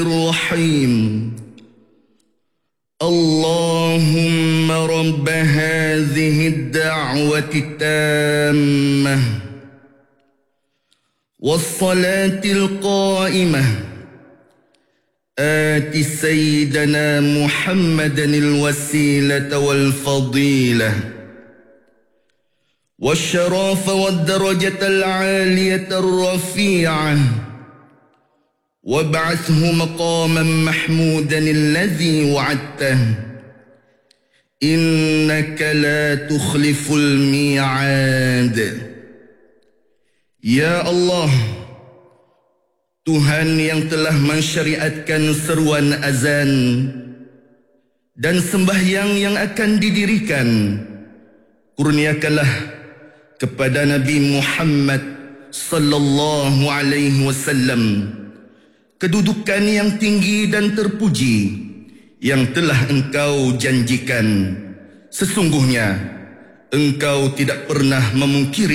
الرحيم اللهم رب هذه الدعوة التامة والصلاة القائمة آت سيدنا محمدا الوسيلة والفضيلة والشرف والدرجة العالية الرفيعة وابعثه مقاما محمودا الذي وعدته إنك لا تخلف الميعاد. Ya Allah, Tuhan yang telah mensyariatkan seruan azan dan sembahyang yang akan didirikan, kurniakanlah kepada Nabi Muhammad sallallahu alaihi wasallam kedudukan yang tinggi dan terpuji yang telah Engkau janjikan. Sesungguhnya Engkau tidak pernah memungkiri